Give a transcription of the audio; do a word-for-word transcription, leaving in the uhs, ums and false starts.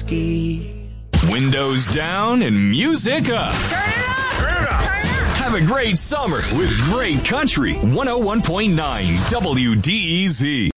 ski. Windows down and music up. Turn it up! Turn it up! Turn it up! Have a great summer with great country. one oh one point nine W D E Z.